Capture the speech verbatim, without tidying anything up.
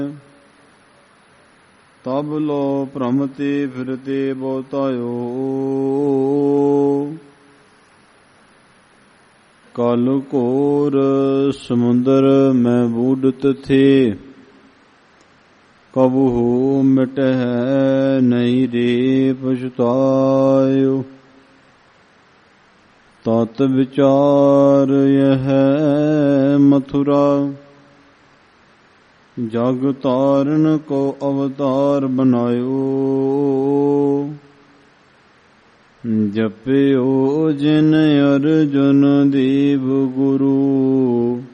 ਤਬ ਲੋ ਭ੍ਰਮਤੇ ਫਿਰਤੇ ਬਹੁਤਾਇਓ। ਕਲ ਘੋਰ ਸਮੁੰਦਰ ਮੈਂ ਬੂਡਤ ਥੇ, ਕਬਹੂ ਮਿਟਹਿ ਨਹੀਂ ਰੇ ਪਛਤਾਇਓ। ਤਤ ਵਿਚਾਰ ਯਹ ਮਥੁਰਾ, ਜਗ ਤਾਰਨ ਕੋ ਅਵਤਾਰ ਬਨਾਇਓ। ਜਪਿਓ ਜਿਨ ਅਰਜੁਨ ਦੇਵ ਗੁਰੂ,